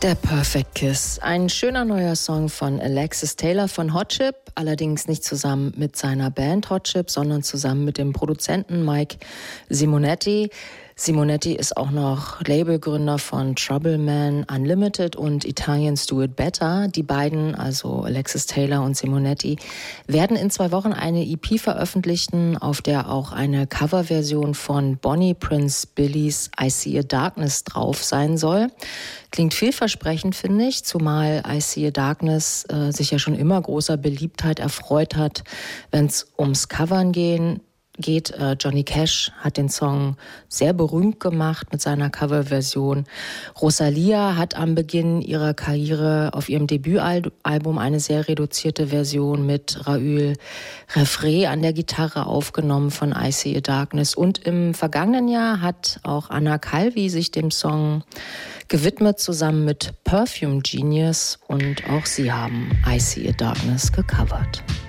Der Perfect Kiss, ein schöner neuer Song von Alexis Taylor von Hot Chip, allerdings nicht zusammen mit seiner Band Hot Chip, sondern zusammen mit dem Produzenten Mike Simonetti. Simonetti ist auch noch Labelgründer von Trouble Man Unlimited und Italians Do It Better. Die beiden, also Alexis Taylor und Simonetti, werden in 2 Wochen eine EP veröffentlichen, auf der auch eine Coverversion von Bonnie Prince Billys I See a Darkness drauf sein soll. Klingt vielversprechend, finde ich, zumal I See a Darkness sich ja schon immer großer Beliebtheit erfreut hat, wenn es ums Covern geht. Johnny Cash hat den Song sehr berühmt gemacht mit seiner Coverversion. Rosalia hat am Beginn ihrer Karriere auf ihrem Debütalbum eine sehr reduzierte Version mit Raül Refré an der Gitarre aufgenommen von I See a Darkness. Und im vergangenen Jahr hat auch Anna Calvi sich dem Song gewidmet, zusammen mit Perfume Genius. Und auch sie haben I See a Darkness gecovert.